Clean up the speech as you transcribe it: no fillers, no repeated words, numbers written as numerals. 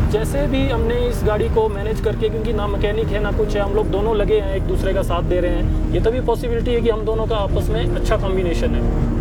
जैसे भी हमने इस गाड़ी को मैनेज करके, क्योंकि ना मैकेनिक है ना कुछ है, हम लोग दोनों लगे हैं, एक दूसरे का साथ दे रहे हैं, ये तभी पॉसिबिलिटी है कि हम दोनों का आपस में अच्छा कॉम्बिनेशन है।